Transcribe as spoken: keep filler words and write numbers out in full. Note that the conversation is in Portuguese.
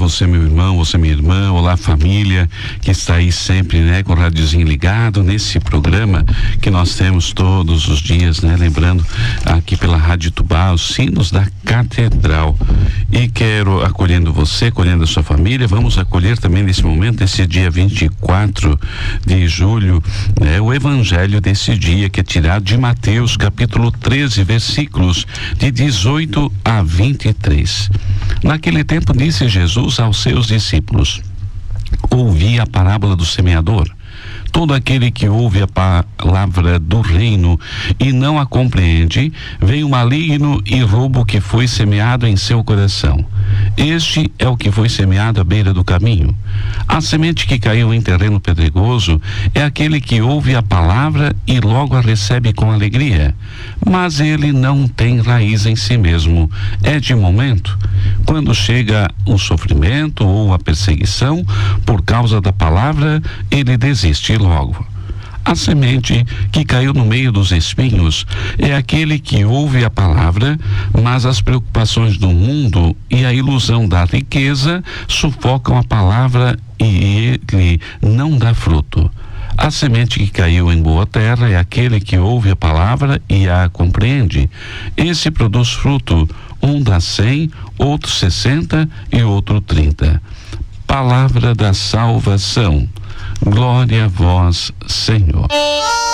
você, meu irmão, você, minha irmã, olá, família, que está aí sempre, né, com o radiozinho ligado nesse programa que nós temos todos os dias, né, lembrando aqui pela Rádio Tubá, os sinos da Catedral. E quero, acolhendo você, acolhendo a sua família, vamos acolher também nesse momento, esse dia vinte e quatro de julho, né, o evangelho desse dia, que é tirado de Mateus, capítulo treze, versículos de dezoito a vinte e três. Naquele tempo disse Jesus aos seus discípulos: ouvi a parábola do semeador. Todo aquele que ouve a palavra do reino e não a compreende, vem o maligno e rouba o que foi semeado em seu coração. Este é o que foi semeado à beira do caminho. A semente que caiu em terreno pedregoso é aquele que ouve a palavra e logo a recebe com alegria, mas ele não tem raiz em si mesmo, é de momento. Quando chega o sofrimento ou a perseguição por causa da palavra, ele desiste logo. A semente que caiu no meio dos espinhos é aquele que ouve a palavra, mas as preocupações do mundo e a ilusão da riqueza sufocam a palavra e ele não dá fruto. A semente que caiu em boa terra é aquele que ouve a palavra e a compreende. Esse produz fruto, um dá cem, outro sessenta e outro trinta. Palavra da salvação. Glória a vós, Senhor.